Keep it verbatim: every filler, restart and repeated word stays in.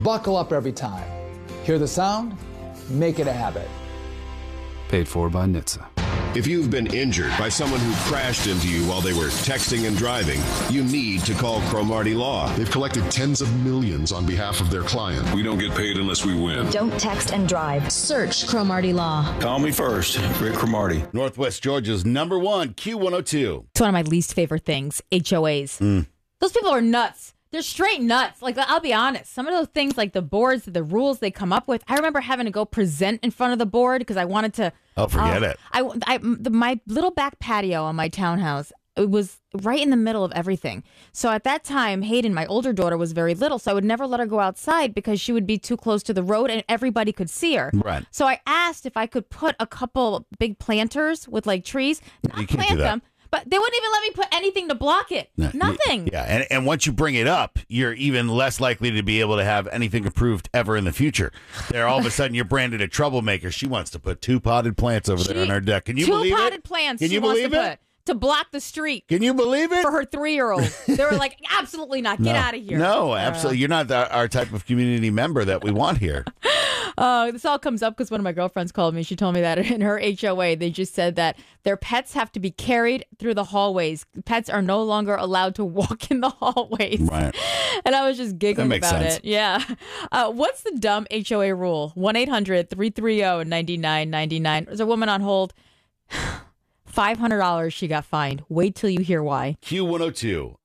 Buckle up every time. Hear the sound? Make it a habit. Paid for by N H T S A. If you've been injured by someone who crashed into you while they were texting and driving, you need to call Cromartie Law. They've collected tens of millions on behalf of their client. We don't get paid unless we win. Don't text and drive. Search Cromartie Law. Call me first, Rick Cromartie. Northwest Georgia's number one, Q one oh two. It's one of my least favorite things, H O As. Mm. Those people are nuts. They're straight nuts. Like, I'll be honest. Some of those things, like the boards, the rules they come up with, I remember having to go present in front of the board because I wanted to. Oh, forget uh, it. I, I, the, my little back patio on my townhouse, it was right in the middle of everything. So at that time, Hayden, my older daughter, was very little, so I would never let her go outside because she would be too close to the road and everybody could see her. Right. So I asked if I could put a couple big planters with like trees, not You can't plant do that. them. But they wouldn't even let me put anything to block it. No, Nothing. Yeah, and, and once you bring it up, you're even less likely to be able to have anything approved ever in the future. There, all of a sudden, you're branded a troublemaker. She wants to put two potted plants over She- there on her deck. Can you two believe it? potted plants Can she you wants believe to it? put to block the street Can you believe it? for her three-year-old. They were like, absolutely not. Get no. out of here. No, absolutely. You're not the, our type of community member that we want here. Uh, this all comes up because one of my girlfriends called me. She told me that in her H O A, they just said that their pets have to be carried through the hallways. Pets are no longer allowed to walk in the hallways. Right. And I was just giggling That makes about sense. it. Yeah. Uh, what's the dumb H O A rule? one eight hundred three three zero nine nine nine nine. There's a woman on hold. five hundred dollars she got fined. Wait till you hear why. Q one oh two.